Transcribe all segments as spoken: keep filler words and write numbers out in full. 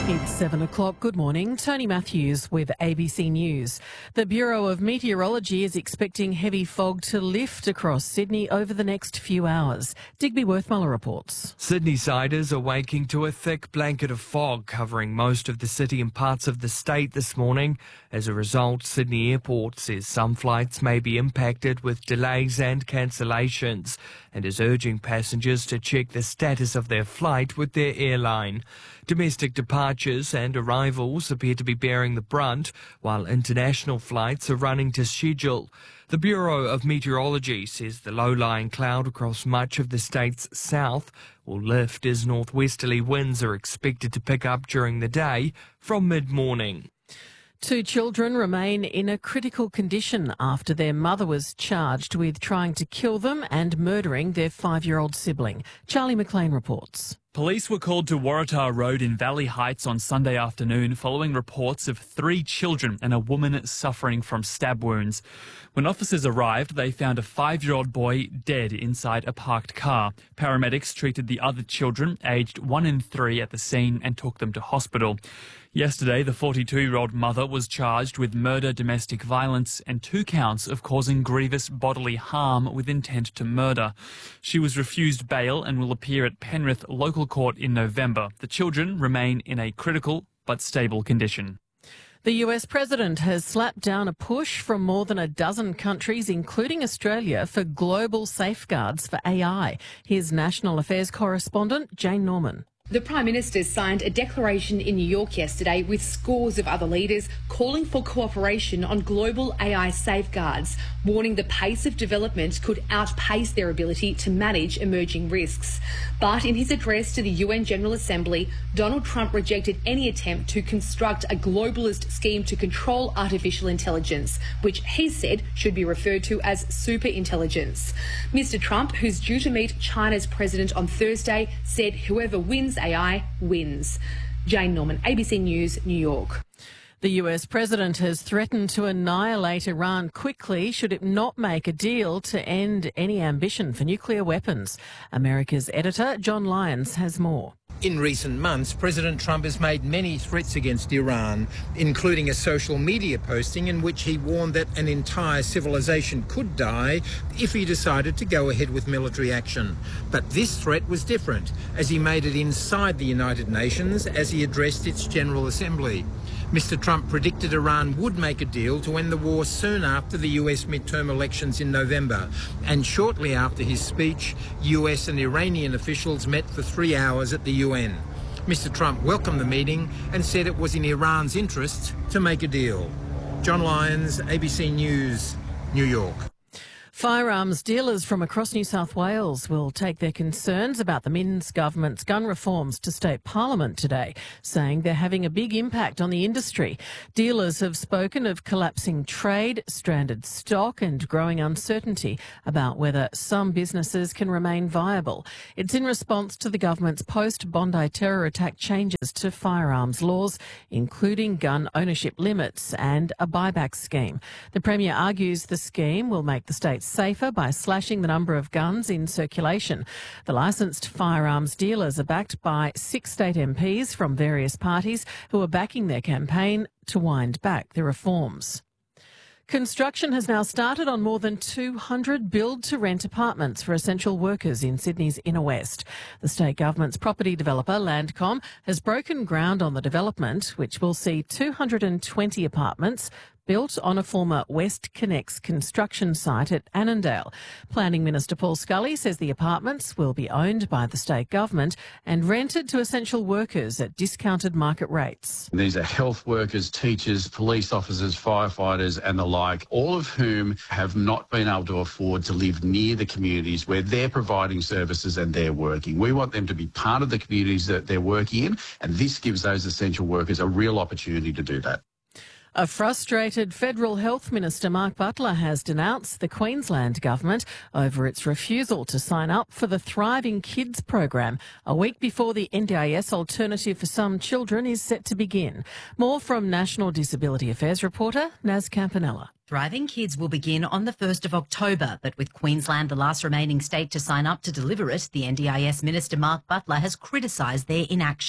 It's seven o'clock. Good morning. Tony Matthews with A B C News. The Bureau of Meteorology is expecting heavy fog to lift across Sydney over the next few hours. Digby Worthmuller reports. Sydney-siders are waking to a thick blanket of fog covering most of the city and parts of the state this morning. As a result, Sydney Airport says some flights may be impacted with delays and cancellations and is urging passengers to check the status of their flight with their airline. Domestic departures and arrivals appear to be bearing the brunt, while international flights are running to schedule. The Bureau of Meteorology says the low-lying cloud across much of the state's south will lift as northwesterly winds are expected to pick up during the day from mid-morning. Two children remain in a critical condition after their mother was charged with trying to kill them and murdering their five-year-old sibling. Charlie McLean reports. Police were called to Waratah Road in Valley Heights on Sunday afternoon following reports of three children and a woman suffering from stab wounds. When officers arrived, they found a five-year-old boy dead inside a parked car. Paramedics treated the other children, aged one and three, at the scene and took them to hospital. Yesterday, the forty-two-year-old mother was charged with murder, domestic violence and two counts of causing grievous bodily harm with intent to murder. She was refused bail and will appear at Penrith Local Court in November. The children remain in a critical but stable condition. The U S president has slapped down a push from more than a dozen countries, including Australia, for global safeguards for A I. Here's National Affairs correspondent Jane Norman. The Prime Minister signed a declaration in New York yesterday with scores of other leaders calling for cooperation on global A I safeguards, warning the pace of development could outpace their ability to manage emerging risks. But in his address to the U N General Assembly, Donald Trump rejected any attempt to construct a globalist scheme to control artificial intelligence, which he said should be referred to as superintelligence. Mister Trump, who's due to meet China's president on Thursday, said whoever wins A I wins. Jane Norman, A B C News, New York. The U S president has threatened to annihilate Iran quickly should it not make a deal to end any ambition for nuclear weapons. America's editor, John Lyons, has more. In recent months, President Trump has made many threats against Iran, including a social media posting in which he warned that an entire civilization could die if he decided to go ahead with military action. But this threat was different, as he made it inside the United Nations as he addressed its General Assembly. Mister Trump predicted Iran would make a deal to end the war soon after the U S midterm elections in November. And shortly after his speech, U S and Iranian officials met for three hours at the U N. Mister Trump welcomed the meeting and said it was in Iran's interest to make a deal. John Lyons, A B C News, New York. Firearms dealers from across New South Wales will take their concerns about the Minns government's gun reforms to state parliament today, saying they're having a big impact on the industry. Dealers have spoken of collapsing trade, stranded stock and growing uncertainty about whether some businesses can remain viable. It's in response to the government's post-Bondi terror attack changes to firearms laws, including gun ownership limits and a buyback scheme. The Premier argues the scheme will make the state safer by slashing the number of guns in circulation. The licensed firearms dealers are backed by six state M Ps from various parties who are backing their campaign to wind back the reforms. Construction has now started on more than two hundred build-to-rent apartments for essential workers in Sydney's inner west. The state government's property developer, Landcom, has broken ground on the development, which will see two hundred twenty apartments built on a former WestConnex construction site at Annandale. Planning Minister Paul Scully says the apartments will be owned by the state government and rented to essential workers at discounted market rates. These are health workers, teachers, police officers, firefighters and the like, all of whom have not been able to afford to live near the communities where they're providing services and they're working. We want them to be part of the communities that they're working in, and this gives those essential workers a real opportunity to do that. A frustrated Federal Health Minister, Mark Butler, has denounced the Queensland government over its refusal to sign up for the Thriving Kids program a week before the N D I S Alternative for Some Children is set to begin. More from National Disability Affairs reporter Naz Campanella. Thriving Kids will begin on the first of October, but with Queensland the last remaining state to sign up to deliver it, the N D I S Minister Mark Butler has criticised their inaction.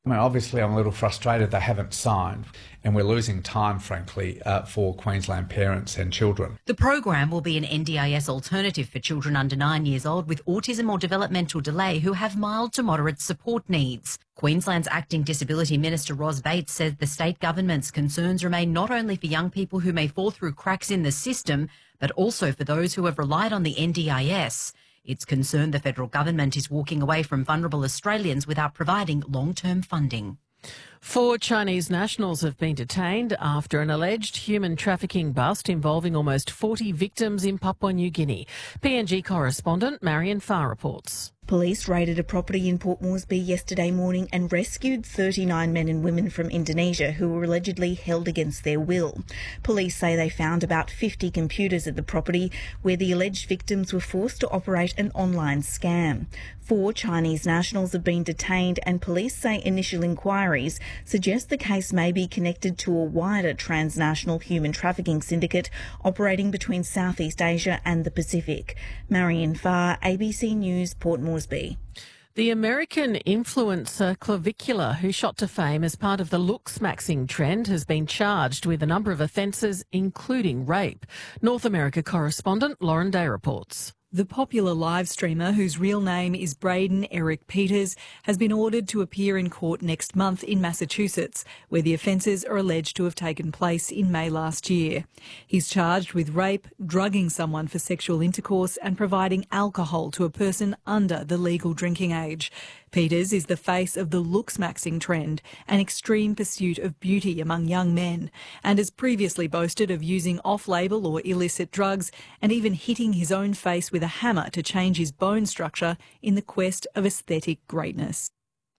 I mean, obviously I'm a little frustrated they haven't signed, and we're losing time, frankly, uh, for Queensland parents and children. The program will be an N D I S alternative for children under nine years old with autism or developmental delay who have mild to moderate support needs. Queensland's Acting Disability Minister Ros Bates said the state government's concerns remain not only for young people who may fall through cracks in the system, but also for those who have relied on the N D I S. It's concerned the federal government is walking away from vulnerable Australians without providing long-term funding. Four Chinese nationals have been detained after an alleged human trafficking bust involving almost forty victims in Papua New Guinea. P N G correspondent Marion Farr reports. Police raided a property in Port Moresby yesterday morning and rescued thirty-nine men and women from Indonesia who were allegedly held against their will. Police say they found about fifty computers at the property where the alleged victims were forced to operate an online scam. Four Chinese nationals have been detained and police say initial inquiries suggest the case may be connected to a wider transnational human trafficking syndicate operating between Southeast Asia and the Pacific. Marion Farr, A B C News, Port Moresby. The American influencer Clavicula, who shot to fame as part of the looks-maxing trend, has been charged with a number of offences, including rape. North America correspondent Lauren Day reports. The popular live streamer, whose real name is Braden Eric Peters, has been ordered to appear in court next month in Massachusetts, where the offences are alleged to have taken place in May last year. He's charged with rape, drugging someone for sexual intercourse and providing alcohol to a person under the legal drinking age. Peters is the face of the looks-maxing trend, an extreme pursuit of beauty among young men, and has previously boasted of using off-label or illicit drugs and even hitting his own face with a hammer to change his bone structure in the quest of aesthetic greatness.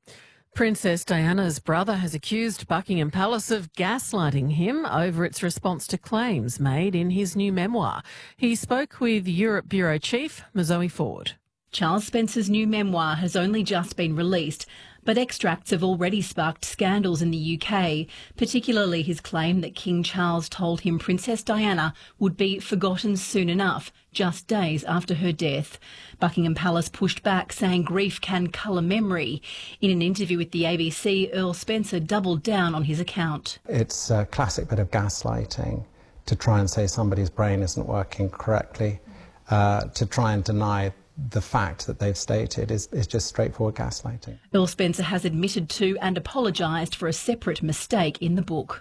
Princess Diana's brother has accused Buckingham Palace of gaslighting him over its response to claims made in his new memoir. He spoke with Europe Bureau Chief Zoe Ford. Charles Spencer's new memoir has only just been released, but extracts have already sparked scandals in the U K, particularly his claim that King Charles told him Princess Diana would be forgotten soon enough, just days after her death. Buckingham Palace pushed back, saying grief can colour memory. In an interview with the A B C, Earl Spencer doubled down on his account. It's a classic bit of gaslighting to try and say somebody's brain isn't working correctly, uh, to try and deny the fact that they've stated is, is just straightforward gaslighting. Earl Spencer has admitted to and apologised for a separate mistake in the book.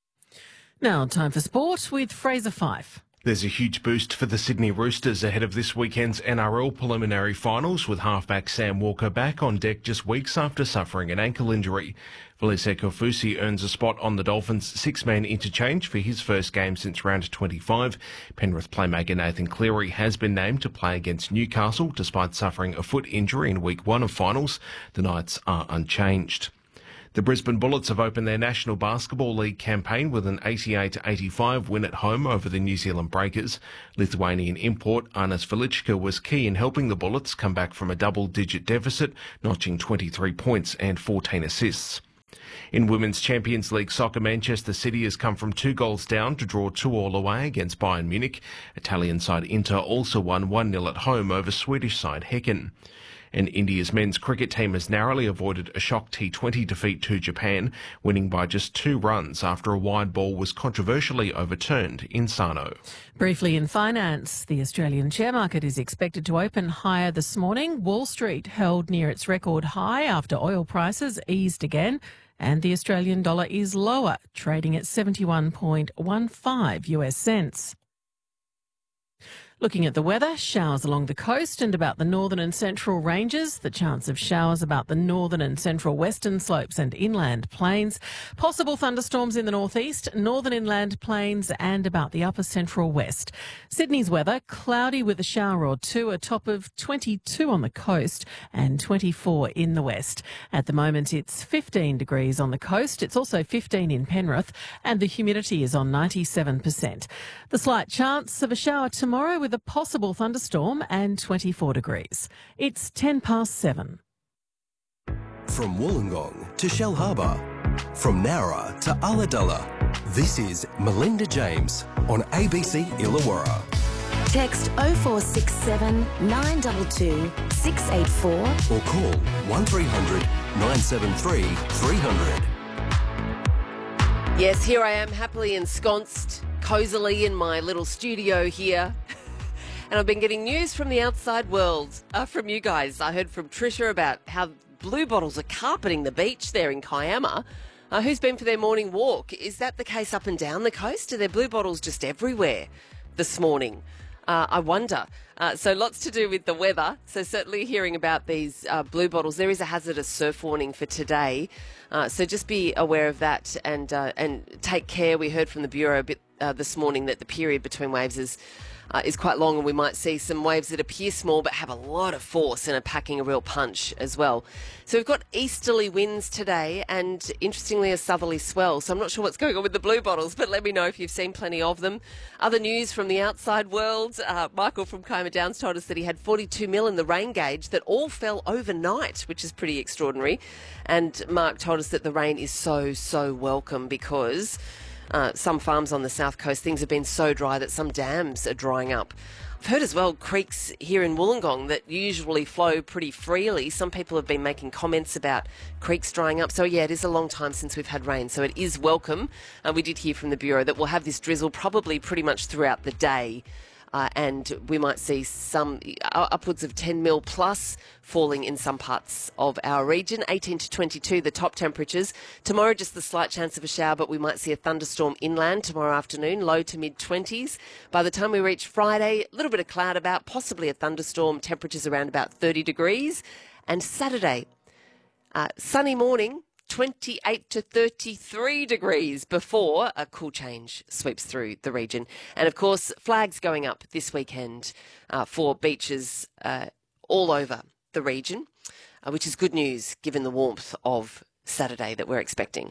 Now time for sport with Fraser Fife. There's a huge boost for the Sydney Roosters ahead of this weekend's N R L preliminary finals, with halfback Sam Walker back on deck just weeks after suffering an ankle injury. Velise Kofusi earns a spot on the Dolphins' six-man interchange for his first game since round twenty-five. Penrith playmaker Nathan Cleary has been named to play against Newcastle despite suffering a foot injury in week one of finals. The Knights are unchanged. The Brisbane Bullets have opened their National Basketball League campaign with an eighty-eight to eighty-five win at home over the New Zealand Breakers. Lithuanian import Arnas Velichka was key in helping the Bullets come back from a double-digit deficit, notching twenty-three points and fourteen assists. In Women's Champions League soccer, Manchester City has come from two goals down to draw two all away against Bayern Munich. Italian side Inter also won one nil at home over Swedish side Häcken. And India's men's cricket team has narrowly avoided a shock T twenty defeat to Japan, winning by just two runs after a wide ball was controversially overturned in Sano. Briefly in finance, the Australian share market is expected to open higher this morning. Wall Street held near its record high after oil prices eased again, and the Australian dollar is lower, trading at seventy-one point one five US cents. Looking at the weather, showers along the coast and about the northern and central ranges, the chance of showers about the northern and central western slopes and inland plains, possible thunderstorms in the northeast, northern inland plains and about the upper central west. Sydney's weather, cloudy with a shower or two, a top of twenty-two on the coast and twenty-four in the west. At the moment it's fifteen degrees on the coast, it's also fifteen in Penrith and the humidity is on ninety-seven percent. The slight chance of a shower tomorrow with a possible thunderstorm and twenty-four degrees. It's ten past seven. From Wollongong to Shell Harbour, from Nowra to Ulladulla, this is Melinda James on A B C Illawarra. Text oh four six seven, nine two two, six eight four or call one three hundred, nine seven three, three hundred. Yes, here I am, happily ensconced, cosily in my little studio here. And I've been getting news from the outside world, uh, from you guys. I heard from Trisha about how blue bottles are carpeting the beach there in Kiama. Uh, who's been for their morning walk? Is that the case up and down the coast? Are there blue bottles just everywhere this morning? Uh, I wonder. Uh, so lots to do with the weather. So certainly hearing about these uh, blue bottles. There is a hazardous surf warning for today. Uh, so just be aware of that and uh, and take care. We heard from the Bureau a bit uh, this morning that the period between waves is Uh, is quite long, and we might see some waves that appear small but have a lot of force and are packing a real punch as well. So we've got easterly winds today and, interestingly, a southerly swell. So I'm not sure what's going on with the blue bottles, but let me know if you've seen plenty of them. Other news from the outside world. Uh, Michael from Kiama Downs told us that he had forty-two mil in the rain gauge that all fell overnight, which is pretty extraordinary. And Mark told us that the rain is so, so welcome because Uh, some farms on the south coast, things have been so dry that some dams are drying up. I've heard as well creeks here in Wollongong that usually flow pretty freely. Some people have been making comments about creeks drying up. So, yeah, it is a long time since we've had rain, so it is welcome. Uh, we did hear from the Bureau that we'll have this drizzle probably pretty much throughout the day. Uh, and we might see some uh, upwards of ten mil plus falling in some parts of our region. eighteen to twenty-two, the top temperatures. Tomorrow, just the slight chance of a shower, but we might see a thunderstorm inland tomorrow afternoon, low to mid-twenties. By the time we reach Friday, a little bit of cloud about, possibly a thunderstorm, temperatures around about thirty degrees. And Saturday, uh, sunny morning, twenty-eight to thirty-three degrees before a cool change sweeps through the region. And, of course, flags going up this weekend uh, for beaches uh, all over the region, uh, which is good news given the warmth of Saturday that we're expecting.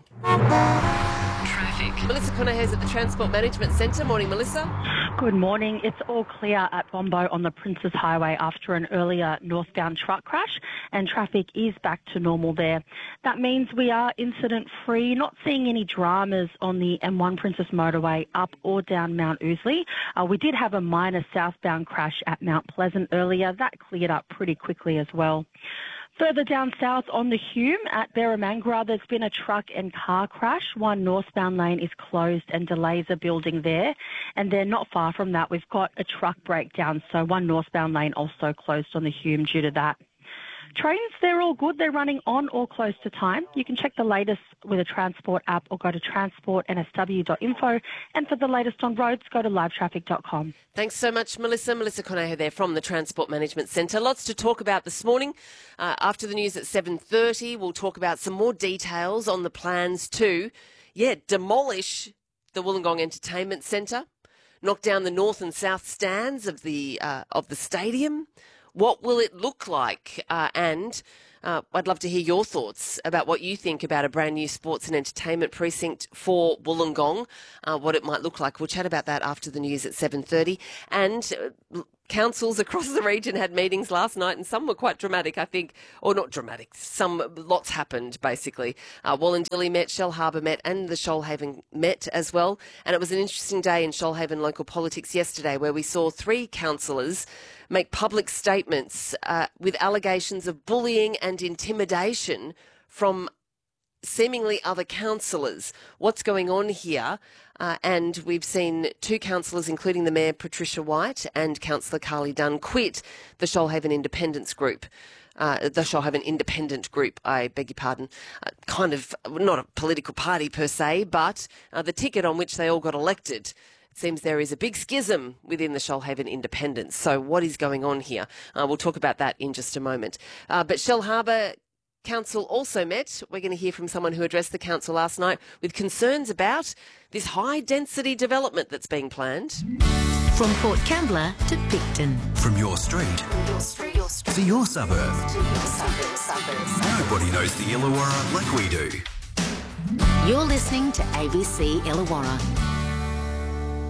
Traffic. Melissa Conaha's at the Transport Management Centre. Morning, Melissa. Good morning. It's all clear at Bombo on the Princes Highway after an earlier northbound truck crash, and traffic is back to normal there. That means we are incident-free, not seeing any dramas on the M one Princess Motorway up or down Mount Ousley. Uh, we did have a minor southbound crash at Mount Pleasant earlier. That cleared up pretty quickly as well. Further down south on the Hume at Berramangra, there's been a truck and car crash. One northbound lane is closed and delays are building there. And then not far from that, we've got a truck breakdown. So one northbound lane also closed on the Hume due to that. Trains, they're all good. They're running on or close to time. You can check the latest with a Transport app or go to transport n s w dot info. And for the latest on roads, go to live traffic dot com. Thanks so much, Melissa. Melissa Conaha there from the Transport Management Centre. Lots to talk about this morning. Uh, after the news at seven thirty, we'll talk about some more details on the plans to, yeah, demolish the Wollongong Entertainment Centre, knock down the north and south stands of the uh, of the stadium. What will it look like? Uh, and uh, I'd love to hear your thoughts about what you think about a brand new sports and entertainment precinct for Wollongong, uh, what it might look like. We'll chat about that after the news at seven thirty. And uh, councils across the region had meetings last night, and some were quite dramatic, I think, or not dramatic. Some lots happened, basically. Uh, Wallandilly met, Shellharbour met, and the Shoalhaven met as well. And it was an interesting day in Shoalhaven local politics yesterday, where we saw three councillors make public statements uh, with allegations of bullying and intimidation from seemingly other councillors. What's going on here? Uh, and we've seen two councillors, including the Mayor Patricia White and Councillor Carly Dunn, quit the Shoalhaven Independence Group. Uh, the Shoalhaven Independent Group, I beg your pardon, uh, kind of not a political party per se, but uh, the ticket on which they all got elected. It seems there is a big schism within the Shoalhaven Independents. So what is going on here? Uh, we'll talk about that in just a moment. Uh, but Shellharbour Council also met. We're going to hear from someone who addressed the council last night with concerns about this high-density development that's being planned. From Port Kembla to Picton. From your street, Your street, your street. to your suburb. To your suburb, suburb. Nobody knows the Illawarra like we do. You're listening to A B C Illawarra.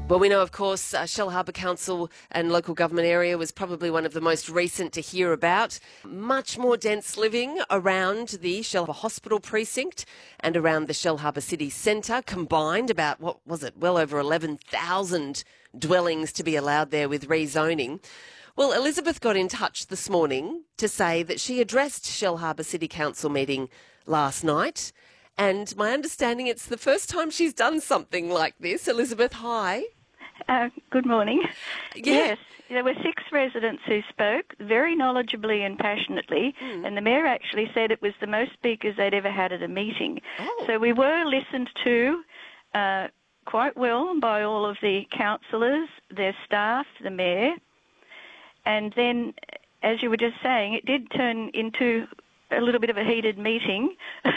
Well, we know, of course, uh, Shellharbour Council and local government area was probably one of the most recent to hear about. Much more dense living around the Shellharbour Hospital precinct and around the Shellharbour City Centre combined. About, what was it, well over eleven thousand dwellings to be allowed there with rezoning. Well, Elizabeth got in touch this morning to say that she addressed Shellharbour City Council meeting last night. And my understanding, it's the first time she's done something like this. Elizabeth, hi. Uh, good morning. Yeah. Yes, there were six residents who spoke very knowledgeably and passionately, mm. and the Mayor actually said it was the most speakers they'd ever had at a meeting. Oh. So we were listened to uh, quite well by all of the councillors, their staff, the Mayor, and then, as you were just saying, it did turn into a little bit of a heated meeting.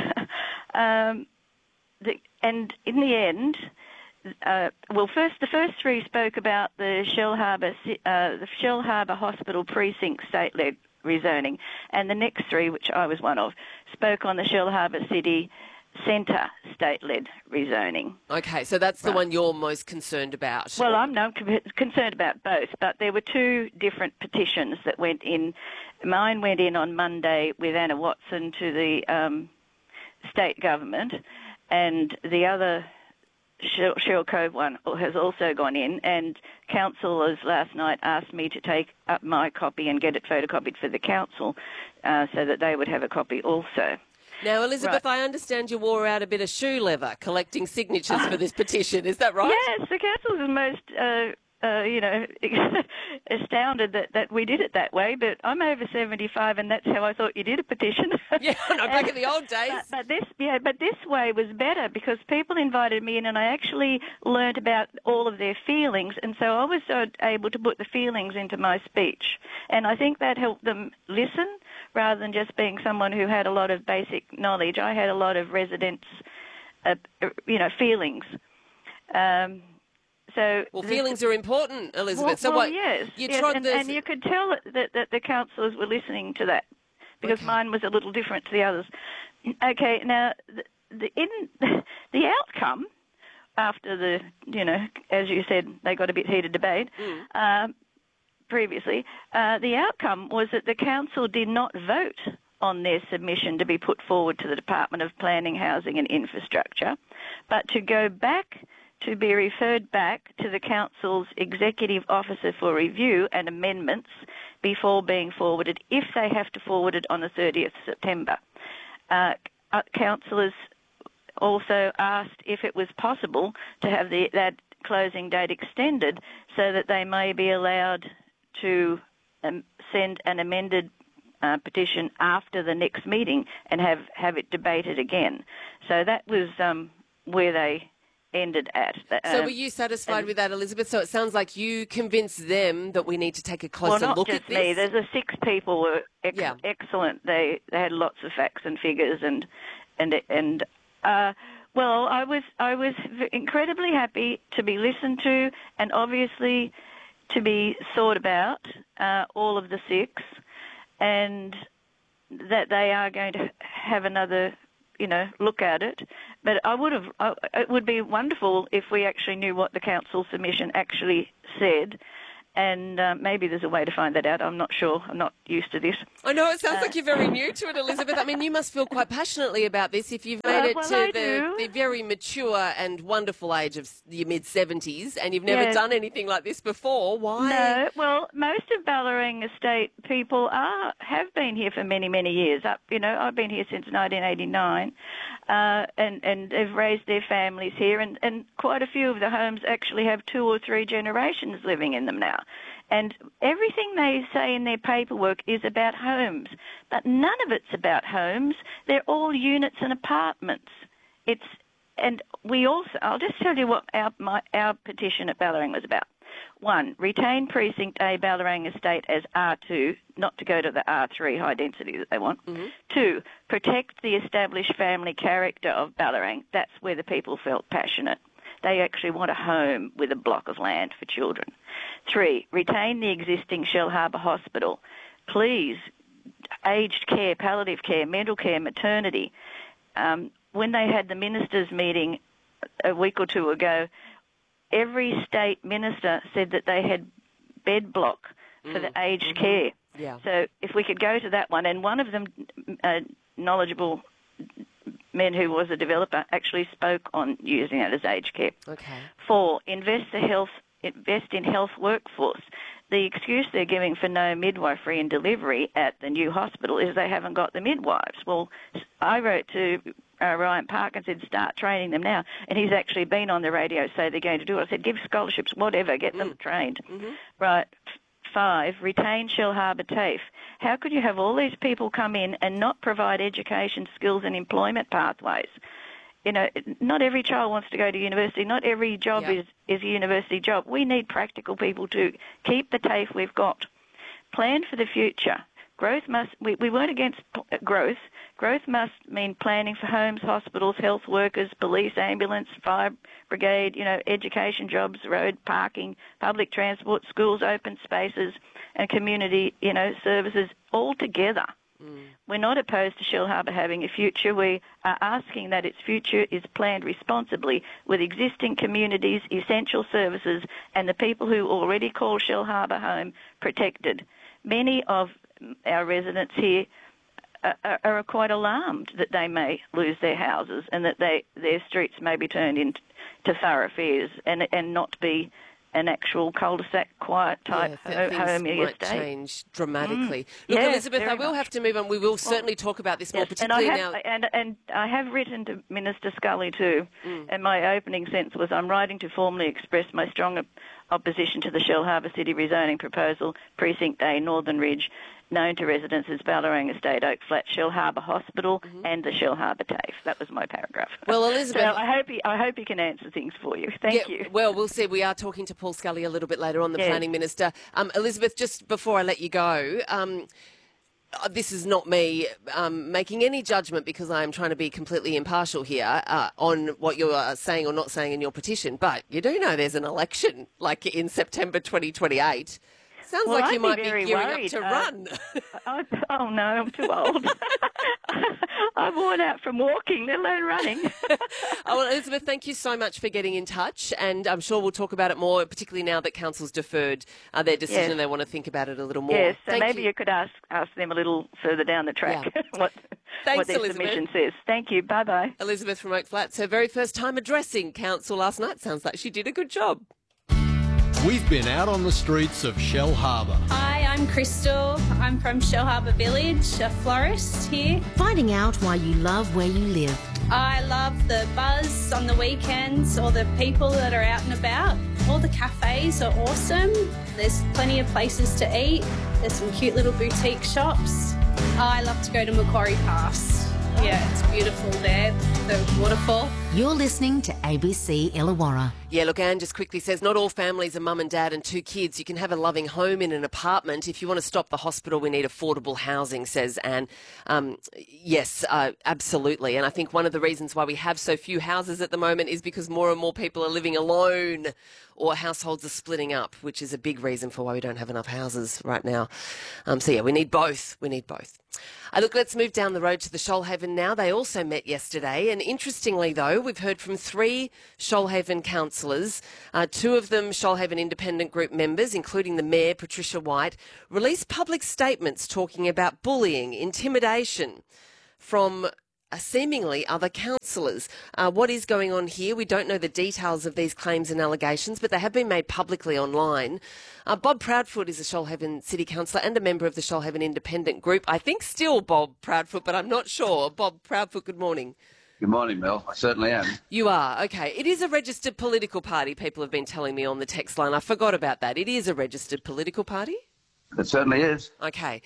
um, the, and in the end... Uh, well, first, the first three spoke about the Shellharbour, uh, the Shellharbour Hospital precinct state-led rezoning, and the next three, which I was one of, spoke on the Shellharbour City Centre state-led rezoning. Okay, so that's the right. one you're most concerned about. Well, I'm not concerned about both, but there were two different petitions that went in. Mine went in on Monday with Anna Watson to the um, state government, and the other Shell, Shell Cove one has also gone in, and councillors last night asked me to take up my copy and get it photocopied for the council uh, so that they would have a copy also. Now, Elizabeth, right. I understand you wore out a bit of shoe leather collecting signatures for this petition. Is that right? Yes, the council was most, uh, uh, you know, astounded that, that we did it that way, but I'm over seventy-five and that's how I thought you did a petition. Yeah, no, back in the old days. But, but this, yeah, but this way was better because people invited me in and I actually learnt about all of their feelings, and so I was uh, able to put the feelings into my speech, and I think that helped them listen rather than just being someone who had a lot of basic knowledge. I had a lot of residents, uh, you know, feelings. Um, So well, the, feelings are important, Elizabeth. Well, so well, what? Yes, you yes, trod and, the... and you could tell that, that, that the councillors were listening to that because okay. mine was a little different to the others. Okay, now the, the in the outcome after the, you know, as you said, they got a bit heated debate mm. um, previously. Uh, the outcome was that the council did not vote on their submission to be put forward to the Department of Planning, Housing and Infrastructure, but to go back to be referred back to the Council's Executive Officer for review and amendments before being forwarded, if they have to forward it on the thirtieth of September. Uh, councillors also asked if it was possible to have the, that closing date extended so that they may be allowed to um, send an amended uh, petition after the next meeting and have, have it debated again. So that was um, where they ended at. So um, were you satisfied with that, Elizabeth? So it sounds like you convinced them that we need to take a closer well, look at at this. Well, not just me. There's a six people were ex- yeah. excellent. They they had lots of facts and figures and and and uh, well, I was I was incredibly happy to be listened to and obviously to be thought about, uh, all of the six, and that they are going to have another, you know, look at it. But I would have, uh, it would be wonderful if we actually knew what the council submission actually said. And uh, maybe there's a way to find that out. I'm not sure. I'm not used to this. I know, it sounds uh, like you're very new to it, Elizabeth. I mean, you must feel quite passionately about this if you've made uh, it well, to I the, the very mature and wonderful age of your mid-seventies and you've never yeah. done anything like this before. Why? No, well, most of Ballarang Estate people are have been here for many, many years. Up, you know, I've been here since nineteen eighty-nine, uh, and and have raised their families here, and, and quite a few of the homes actually have two or three generations living in them now. And everything they say in their paperwork is about homes, but none of it's about homes. They're all units and apartments. It's and we also. I'll just tell you what our my, our petition at Ballarang was about. One, retain Precinct A Ballarang Estate as R two, not to go to the R three high density that they want. Mm-hmm. Two, protect the established family character of Ballarang. That's where the people felt passionate. They actually want a home with a block of land for children. Three, retain the existing Shellharbour Hospital. Please, aged care, palliative care, mental care, maternity. Um, when they had the ministers' meeting a week or two ago, every state minister said that they had bed block for the aged Mm-hmm. care. Yeah. So if we could go to that one, and one of them, uh, knowledgeable men who was a developer, actually spoke on using it as aged care. Okay. Four, invest the health, invest in health workforce. The excuse they're giving for no midwifery and delivery at the new hospital is they haven't got the midwives. Well, I wrote to uh, Ryan Park and said, start training them now. And he's actually been on the radio, so they're going to do it. I said, give scholarships, whatever, get mm. them trained. Mm-hmm. Right. Five, retain Shellharbour TAFE. How could you have all these people come in and not provide education, skills and employment pathways? You know, not every child wants to go to university. Not every job Yeah. is, is a university job. We need practical people to keep the TAFE we've got. Plan for the future. Growth must, we, we weren't against growth. Growth must mean planning for homes, hospitals, health workers, police, ambulance, fire brigade, you know, education, jobs, road, parking, public transport, schools, open spaces, and community, you know, services all together. Mm. We're not opposed to Shellharbour having a future. We are asking that its future is planned responsibly with existing communities, essential services, and the people who already call Shellharbour home protected. Many of our residents here are, are quite alarmed that they may lose their houses and that they, their streets may be turned into thoroughfares and and not be an actual cul-de-sac, quiet type yeah, ho- home might estate. change dramatically. Mm. Look, Yeah, Elizabeth, I will much. have to move on. We will certainly well, talk about this more, yes, particularly and I have, now. And, and I have written to Minister Scully too, mm. and my opening sentence was, I'm writing to formally express my strong op- opposition to the Shellharbour City rezoning proposal, Precinct A, Northern Ridge, known to residents as Ballarang Estate, Oak Flat, Shellharbour Hospital, mm-hmm. and the Shellharbour TAFE. That was my paragraph. Well, Elizabeth, so I hope he, I hope he can answer things for you. Thank yeah, you. Well, we'll see. We are talking to Paul Scully a little bit later on, the yes. Planning Minister. Um, Elizabeth, just before I let you go, um, this is not me um, making any judgment because I am trying to be completely impartial here uh, on what you are saying or not saying in your petition, but you do know there's an election, like in September twenty twenty-eight. Sounds well, like I'd you might be, be very gearing worried. up to uh, run. I, oh, no, I'm too old. I'm worn out from walking, let alone running. Oh, well, Elizabeth, thank you so much for getting in touch, and I'm sure we'll talk about it more, particularly now that Council's deferred uh, their decision. Yes. They want to think about it a little more. Yes, so thank maybe you. you could ask ask them a little further down the track yeah. what, Thanks, what their Elizabeth. submission says. Thank you. Bye-bye. Elizabeth from Oak Flats, her very first time addressing Council last night. Sounds like she did a good job. We've been out on the streets of Shellharbour. Hi, I'm Crystal. I'm from Shellharbour Village, a florist here. Finding out why you love where you live. I love the buzz on the weekends, all the people that are out and about. All the cafes are awesome. There's plenty of places to eat. There's some cute little boutique shops. I love to go to Macquarie Pass. Yeah, it's beautiful there, the waterfall. You're listening to A B C Illawarra. Yeah, look, Anne just quickly says, not all families are mum and dad and two kids. You can have a loving home in an apartment. If you want to stop the hospital, we need affordable housing, says Anne. Um, yes, uh, absolutely. And I think one of the reasons why we have so few houses at the moment is because more and more people are living alone or households are splitting up, which is a big reason for why we don't have enough houses right now. Um, so, yeah, we need both. We need both. Uh, look, let's move down the road to the Shoalhaven now. They also met yesterday. And interestingly, though, we've heard from three Shoalhaven councillors, uh, two of them Shoalhaven Independent Group members, including the Mayor, Patricia White, released public statements talking about bullying, intimidation from uh, seemingly other councillors. Uh, what is going on here? We don't know the details of these claims and allegations, but they have been made publicly online. Uh, Bob Proudfoot is a Shoalhaven City Councillor and a member of the Shoalhaven Independent Group. I think still Bob Proudfoot, but I'm not sure. Bob Proudfoot, good morning. Good morning, Mel. I certainly am. You are, okay. It is a registered political party, people have been telling me on the text line. I forgot about that. It is a registered political party? It certainly is. Okay.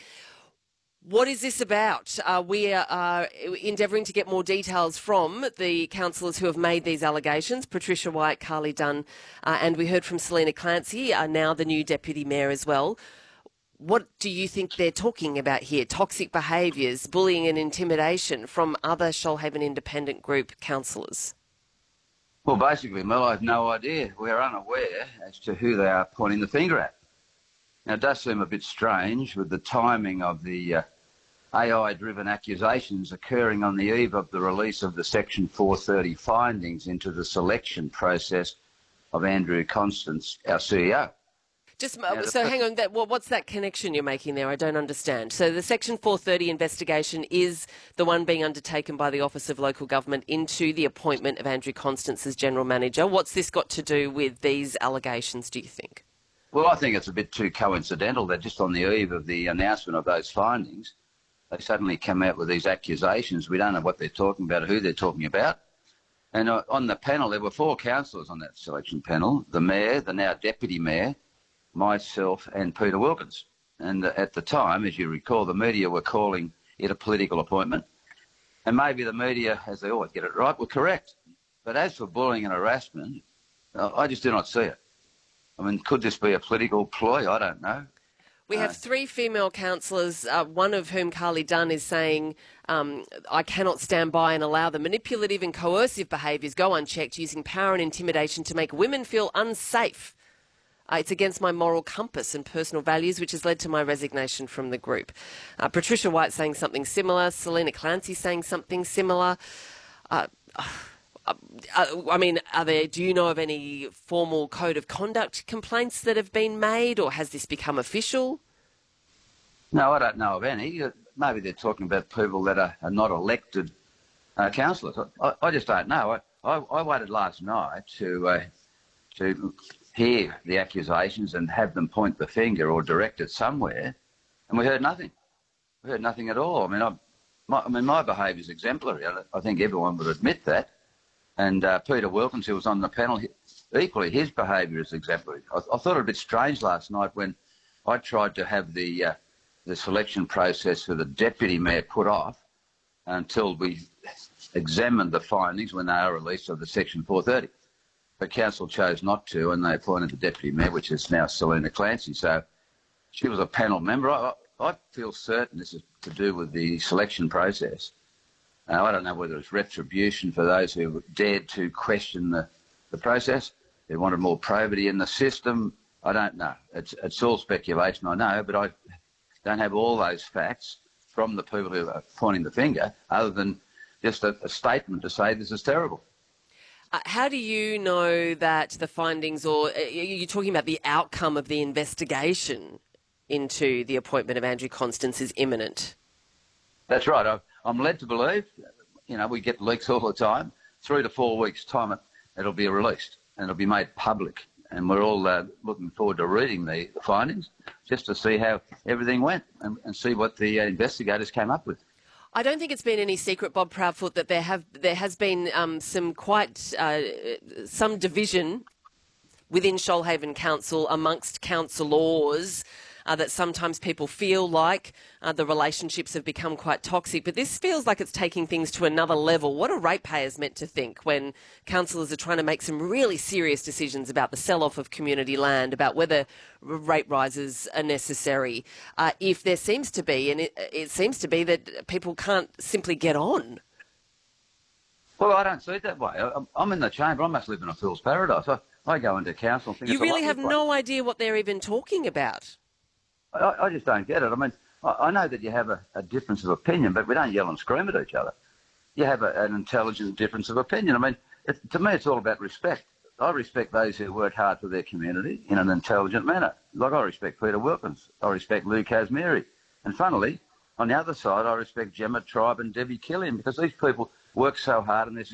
What is this about? Uh, we are uh, endeavouring to get more details from the councillors who have made these allegations, Patricia White, Carly Dunn, uh, and we heard from Selina Clancy, uh, now the new Deputy Mayor as well. What do you think they're talking about here? Toxic behaviours, bullying and intimidation from other Shoalhaven Independent Group councillors? Well, basically, Mel, I have no idea. We're unaware as to who they are pointing the finger at. Now, it does seem a bit strange with the timing of the uh, A I-driven accusations occurring on the eve of the release of the Section four thirty findings into the selection process of Andrew Constance, our C E O. Just so hang on, that, well, what's that connection you're making there? I don't understand. So the Section four thirty investigation is the one being undertaken by the Office of Local Government into the appointment of Andrew Constance as General Manager. What's this got to do with these allegations, do you think? Well, I think it's a bit too coincidental that just on the eve of the announcement of those findings, they suddenly come out with these accusations. We don't know what they're talking about or who they're talking about. And uh, on the panel, there were four councillors on that selection panel, the Mayor, the now Deputy Mayor, myself and Peter Wilkins. And at the time, as you recall, the media were calling it a political appointment. And maybe the media, as they always get it right, were correct. But as for bullying and harassment, I just do not see it. I mean, could this be a political ploy? I don't know. We have three female councillors, uh, one of whom, Carly Dunn, is saying, um, I cannot stand by and allow the manipulative and coercive behaviours go unchecked, using power and intimidation to make women feel unsafe. Uh, it's against my moral compass and personal values, which has led to my resignation from the group. Uh, Patricia White saying something similar. Selena Clancy saying something similar. Uh, uh, I mean, are there? Do you know of any formal code of conduct complaints that have been made, or has this become official? No, I don't know of any. Maybe they're talking about people that are, are not elected uh, councillors. I, I just don't know. I, I, I waited last night to uh, to. hear the accusations and have them point the finger or direct it somewhere, and we heard nothing. We heard nothing at all. I mean, I, my, I mean, my behaviour is exemplary. I, I think everyone would admit that. And uh, Peter Wilkins, who was on the panel, he, equally his behaviour is exemplary. I, I thought it a bit strange last night when I tried to have the uh, the selection process for the deputy mayor put off until we examined the findings when they are released of the Section four thirty. The council chose not to, and they appointed the deputy mayor, which is now Selena Clancy. So she was a panel member. I, I feel certain this is to do with the selection process. Now, I don't know whether it's retribution for those who dared to question the, the process. They wanted more probity in the system. I don't know. It's, it's all speculation, I know, but I don't have all those facts from the people who are pointing the finger, other than just a, a statement to say this is terrible. Uh, how do you know that the findings, or uh, you're talking about the outcome of the investigation into the appointment of Andrew Constance is imminent? That's right. I, I'm led to believe, you know, we get leaks all the time. Three to four weeks' time, it, it'll be released and it'll be made public. And we're all uh, looking forward to reading the findings just to see how everything went and, and see what the uh, investigators came up with. I don't think it's been any secret, Bob Proudfoot, that there have there has been um, some quite uh, some division within Shoalhaven Council amongst councillors. Uh, that sometimes people feel like uh, the relationships have become quite toxic. But this feels like it's taking things to another level. What are ratepayers meant to think when councillors are trying to make some really serious decisions about the sell-off of community land, about whether rate rises are necessary, uh, if there seems to be, and it, it seems to be that people can't simply get on? Well, I don't see it that way. I'm in the chamber. I must live in a fool's paradise. I, I go into council and think you it's really a have place. no idea what they're even talking about. I, I just don't get it. I mean, I, I know that you have a, a difference of opinion, but we don't yell and scream at each other. You have a, an intelligent difference of opinion. I mean, it, to me, it's all about respect. I respect those who work hard for their community in an intelligent manner. Like I respect Peter Wilkins. I respect Lou Kazmiri. And funnily, on the other side, I respect Gemma Tribe and Debbie Killian, because these people work so hard and there's